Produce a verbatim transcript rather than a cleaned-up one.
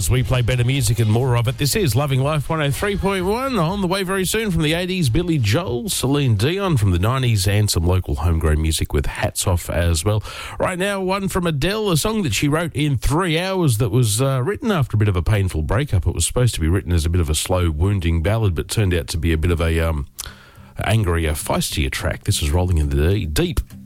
as we play better music and more of it. This is Loving Life one oh three point one. On the way very soon from the eighties, Billy Joel, Celine Dion from the nineties, and some local homegrown music with Hats Off as well. Right now, one from Adele, a song that she wrote in three hours that was uh, written after a bit of a painful breakup. It was supposed to be written as a bit of a slow, wounding ballad, but turned out to be a bit of a um, angrier, feistier track. This is Rolling in the Deep.